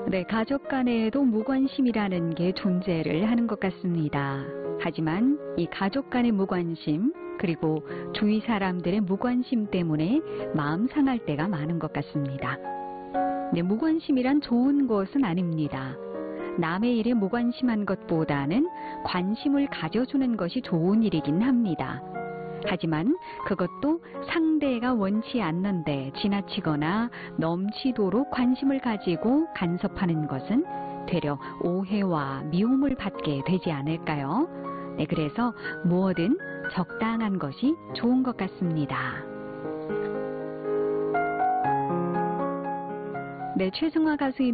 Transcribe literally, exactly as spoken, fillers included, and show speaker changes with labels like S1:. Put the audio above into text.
S1: 네, 가족 간에도 무관심이라는 게 존재를 하는 것 같습니다. 하지만 이 가족 간의 무관심, 그리고 주위 사람들의 무관심 때문에 마음 상할 때가 많은 것 같습니다. 네, 무관심이란 좋은 것은 아닙니다. 남의 일에 무관심한 것보다는 관심을 가져주는 것이 좋은 일이긴 합니다. 하지만 그것도 상대가 원치 않는데 지나치거나 넘치도록 관심을 가지고 간섭하는 것은 되려 오해와 미움을 받게 되지 않을까요? 네, 그래서 무엇든 적당한 것이 좋은 것 같습니다. 네, 최승화 가수입니다.